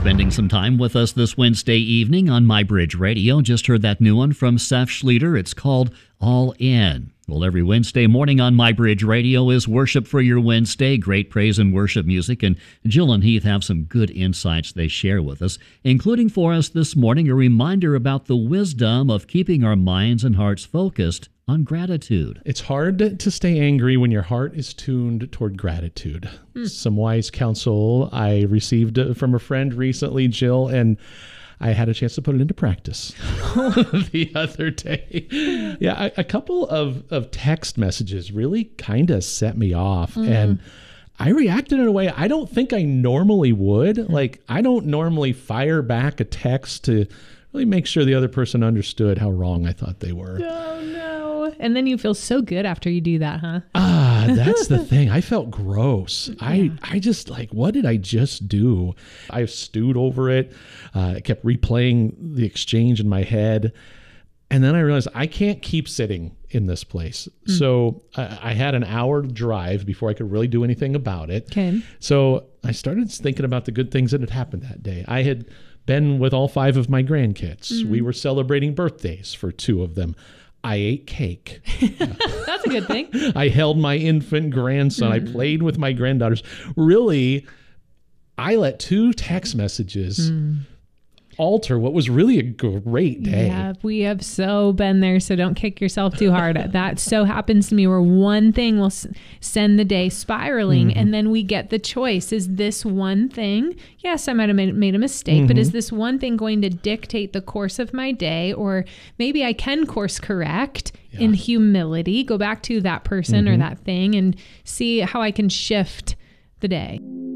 spending some time with us this Wednesday evening on MyBridge Radio. Just heard that new one from Seth Schlueter. It's called All In. Well, every Wednesday morning on MyBridge Radio is Worship for Your Wednesday. Great praise and worship music. And Jill and Heath have some good insights they share with us, including for us this morning a reminder about the wisdom of keeping our minds and hearts focused on gratitude. It's hard to stay angry when your heart is tuned toward gratitude. Some wise counsel I received from a friend recently, Jill, and I had a chance to put it into practice the other day. Yeah, a couple of text messages really kind of set me off. And I reacted in a way I don't think I normally would. Like, I don't normally fire back a text to really make sure the other person understood how wrong I thought they were. Oh, no. And then you feel so good after you do that, huh? That's the thing. I felt gross. Yeah. I just what did I just do? I stewed over it. I kept replaying the exchange in my head. And then I realized I can't keep sitting in this place. So I had an hour drive before I could really do anything about it. Okay. So I started thinking about the good things that had happened that day. I had been with all 5 of my grandkids. We were celebrating birthdays for 2 of them. I ate cake. That's a good thing. I held my infant grandson. I played with my granddaughters. Really, I let 2 text messages alter what was really a great day. Yeah, we have so been there, so don't kick yourself too hard. That so happens to me where one thing will send the day spiraling, and then we get the choice. Is this one thing, yes, I might have made a mistake, but is this one thing going to dictate the course of my day? Or maybe I can course correct in humility, go back to that person or that thing and see how I can shift the day.